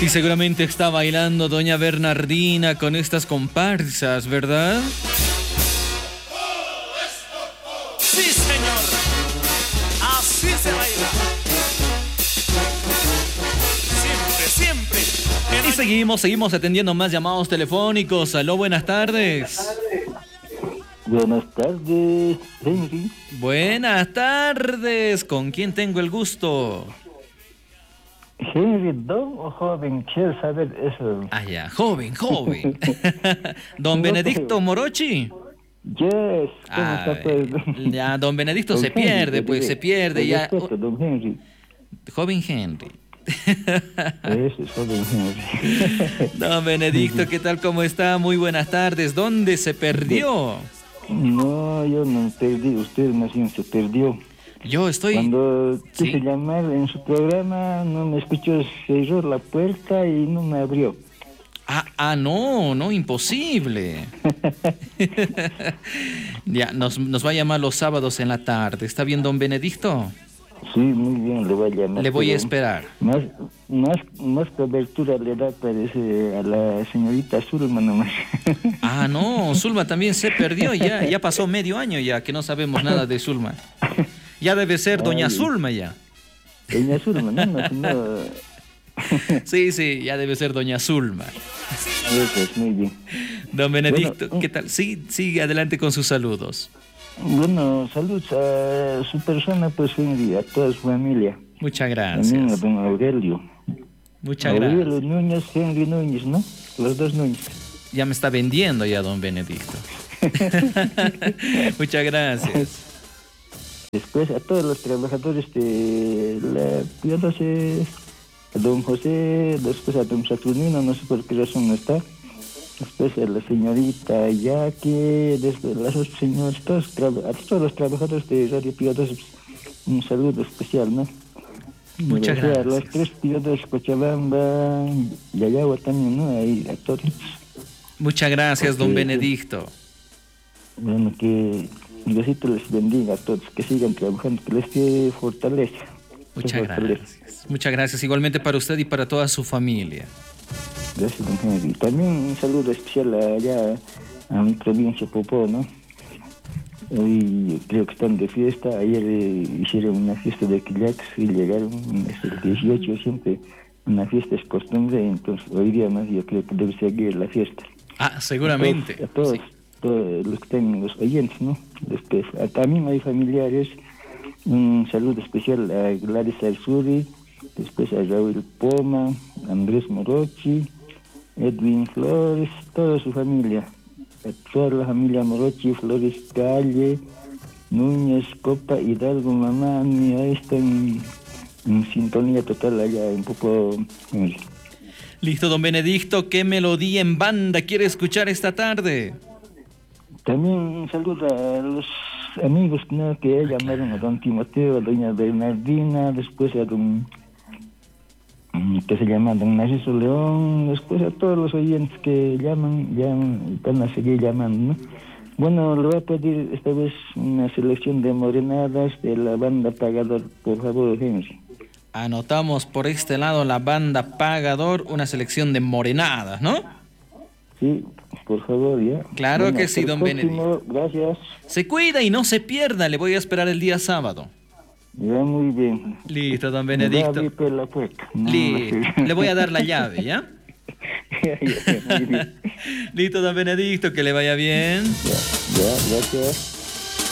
Y seguramente está bailando doña Bernardina con estas comparsas, ¿verdad? Sí, señor. Así se baila. Siempre, siempre. Y seguimos atendiendo más llamados telefónicos. Aló, buenas tardes. Buenas tardes, Henry. Buenas tardes. ¿Con quién tengo el gusto? Henry, ¿don o joven? Quiero saber eso. Ah, ya, joven. Don Benedicto Morochi. Yes. ¿Cómo está, pues? Ya, don Benedicto Don se Henry, pierde, pues diré. se pierde Con ya. respeto, don Henry. Joven Henry. Ese es joven Henry. Don Benedicto, ¿qué tal? ¿Cómo está? Muy buenas tardes. ¿Dónde se perdió? No, yo no perdí. Usted más bien se perdió. Yo estoy... Cuando Sí. quise llamar en su programa, no me escuchó, cerró la puerta y no me abrió. No, imposible. Ya, nos va a llamar los sábados en la tarde. ¿Está bien, don Benedicto? Sí, muy bien, le voy a llamar. Le voy a pero esperar. Más cobertura le da, parece, a la señorita Zulma nomás. No, Zulma también se perdió. Ya pasó medio año ya que no sabemos nada de Zulma. Ya debe ser doña Zulma ya. Doña Zulma, no. Sí, ya debe ser doña Zulma. Eso es, muy bien. Don Benedicto, Bueno, ¿qué tal? Sí, adelante con sus saludos. Bueno, saludos a su persona, pues, Henry, a toda su familia. Muchas También a gracias. don Aurelio. Muchas Aurelio gracias. Núñez, Henry Núñez, ¿no? Los dos Núñez. Ya me está vendiendo ya, don Benedicto. Muchas gracias. Después a todos los trabajadores de la Piadosa, a don José, después a don Saturnino, no sé por qué razón no está. Después a la señorita Yaque, después a los señores, a todos los trabajadores de Radio Piadosa, un saludo especial, ¿no? Muchas A las gracias. tres Piadosa, Cochabamba, Yayagua también, ¿no? Ahí a todos. Muchas gracias, don Sí. Benedicto. Bueno, que Diosito les bendiga a todos, que sigan trabajando, que les dé fortaleza. Muchas gracias. Muchas gracias. Igualmente para usted y para toda su familia. Gracias, don Henry. También un saludo especial allá a mi provincia, Popó, ¿no? Hoy creo que están de fiesta. Ayer hicieron una fiesta de Quillax y llegaron el 18, siempre una fiesta es costumbre, entonces hoy día más yo creo que debe seguir la fiesta. Seguramente. A todos, Sí. todos los que están los oyentes, ¿no? Después, también hay familiares. Un saludo especial a Gladys Arzuri, después a Raúl Poma, Andrés Morochi, Edwin Flores, toda su familia. A toda la familia Morochi, Flores Calle, Núñez, Copa, Hidalgo, mamá, mía, están en sintonía total allá en Popo. Listo, don Benedicto. ¿Qué melodía en banda quiere escuchar esta tarde? También un saludo a los amigos, ¿no?, que llamaron a don Timoteo, a doña Bernardina, después a don, que se llama don Narciso León, después a todos los oyentes que llaman, van a seguir llamando, ¿no? Bueno, le voy a pedir esta vez una selección de morenadas de la banda Pagador, por favor, Henry. Anotamos por este lado la banda Pagador, una selección de morenadas, ¿no? Sí, por favor, ya. Claro que sí, hasta el don próximo. Gracias. Se cuida y no se pierda. Le voy a esperar el día sábado. Ya, muy bien. Listo, don Me va a Benedicto. abrir por la puerta. No, Le voy a dar la llave, ¿ya? muy bien. Listo, don Benedicto, que le vaya bien. Ya, gracias.